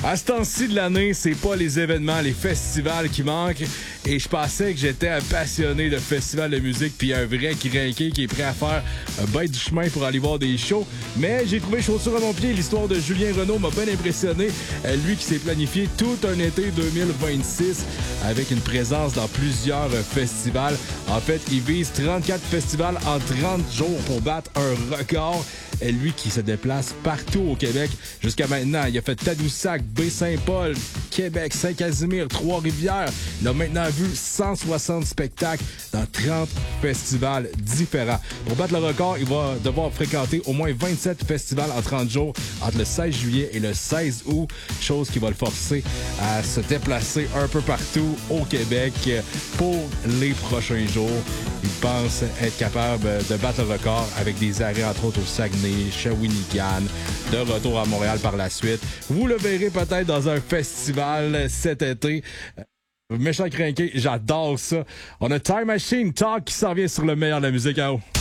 À ce temps-ci de l'année, c'est pas les événements, les festivals qui manquent. Et je pensais que j'étais un passionné de festivals de musique puis un vrai crinqué qui est prêt à faire un bête du chemin pour aller voir des shows. Mais j'ai trouvé chaussure à mon pied. L'histoire de Julien Renaud m'a bien impressionné. Lui qui s'est planifié tout un été 2026 avec une présence dans plusieurs festivals. En fait, il vise 34 festivals en 30 jours pour battre un record. Lui qui se déplace partout au Québec. Jusqu'à maintenant, il a fait Tadoussac, Baie-Saint-Paul, Québec, Saint-Casimir, Trois-Rivières. Il a maintenant vu 160 spectacles dans 30 festivals différents. Pour battre le record, il va devoir fréquenter au moins 27 festivals en 30 jours entre le 16 juillet et le 16 août, chose qui va le forcer à se déplacer un peu partout au Québec pour les prochains jours. Il pense être capable de battre le record avec des arrêts entre autres au Saguenay, Shawinigan, de retour à Montréal par la suite. Vous le verrez peut-être dans un festival cet été. Méchant crinqué, j'adore ça. On a Time Machine Talk qui s'en vient sur le meilleur de la musique à haut.